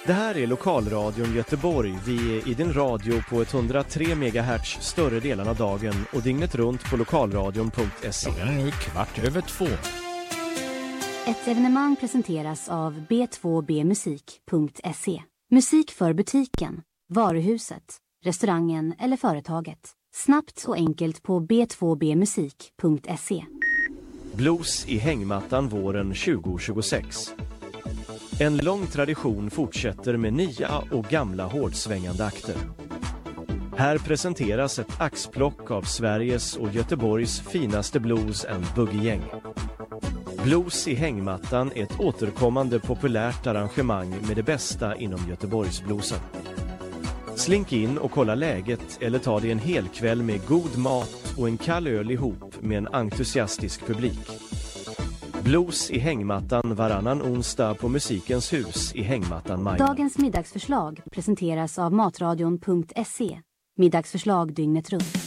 Det här är Lokalradion Göteborg. Vi är i din radio på 103 MHz större delen av dagen och dygnet runt på lokalradion.se. Den är nu 2:15. Ett evenemang presenteras av b2bmusik.se. Musik för butiken, varuhuset, restaurangen eller företaget. Snabbt och enkelt på b2bmusik.se. Blues i hängmattan våren 2026. En lång tradition fortsätter med nya och gamla hårdsvängande akter. Här presenteras ett axplock av Sveriges och Göteborgs finaste blues and boogie-gäng. Blues i hängmattan är ett återkommande populärt arrangemang med det bästa inom Göteborgsbluesen. Slink in och kolla läget eller ta dig en hel kväll med god mat och en kall öl ihop med en entusiastisk publik. Blues i hängmattan varannan onsdag på Musikens hus i hängmattan Maj. Dagens middagsförslag presenteras av matradion.se. Middagsförslag dygnet runt.